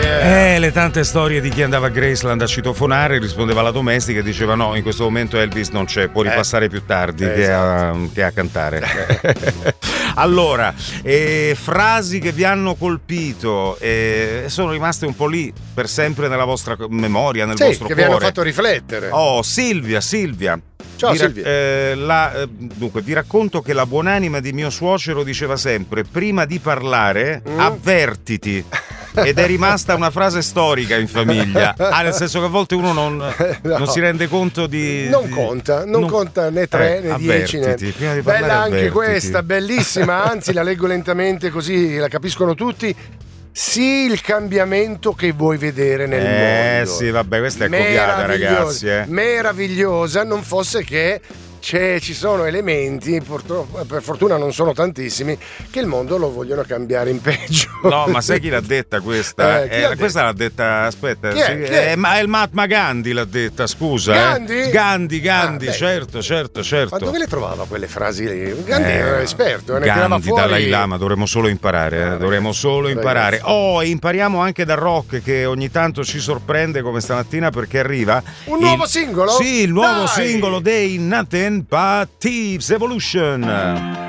Le tante storie di chi andava a Graceland a citofonare, rispondeva la domestica e diceva no, in questo momento Elvis non c'è, può ripassare più tardi che a cantare. Allora, frasi che vi hanno colpito sono rimaste un po' lì per sempre nella vostra memoria, nel vostro che cuore. Vi hanno fatto riflettere. Oh, Silvia. Ciao Silvia. Dunque, vi racconto che la buonanima di mio suocero diceva sempre: prima di parlare, avvertiti. Ed è rimasta una frase storica in famiglia. Nel senso che a volte uno non si rende conto di. Non conta né 3 né 10 né. Bella anche questa, bellissima, anzi la leggo lentamente così la capiscono tutti. Sì, il cambiamento che vuoi vedere nel mondo. Sì, vabbè, questa è copiata, ragazzi. Meravigliosa, non fosse che ci sono elementi, per fortuna non sono tantissimi, che il mondo lo vogliono cambiare in peggio. No, ma sai chi l'ha detta questa? Questa l'ha detta, aspetta, chi è? Ma è il Mahatma Gandhi l'ha detta, scusa. Gandhi, certo. Ma dove le trovava quelle frasi lì? Gandhi era esperto, ne tirava Gandhi, fuori. Dalai Lama, dovremmo solo imparare, imparare. Oh, e impariamo anche da Rock, che ogni tanto ci sorprende come stamattina, perché arriva nuovo singolo? Sì, il nuovo singolo dei Nothing But Thieves Evolution.